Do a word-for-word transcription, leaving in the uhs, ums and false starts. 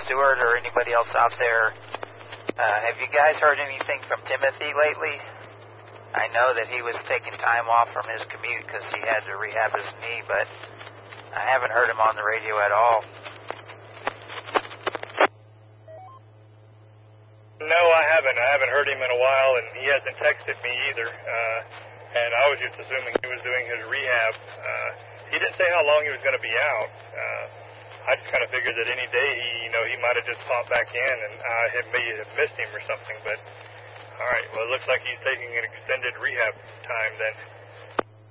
Stewart or anybody else out there, uh, have you guys heard anything from Timothy lately? I know that he was taking time off from his commute because he had to rehab his knee, but I haven't heard him on the radio at all. No, I haven't. I haven't heard him in a while, and he hasn't texted me either. Uh, and I was just assuming he was doing his rehab. Uh, he didn't say how long he was going to be out. Uh, I just kind of figured that any day he, you know, he might have just popped back in, and I had may have missed him or something. But all right, well, it looks like he's taking an extended rehab time then.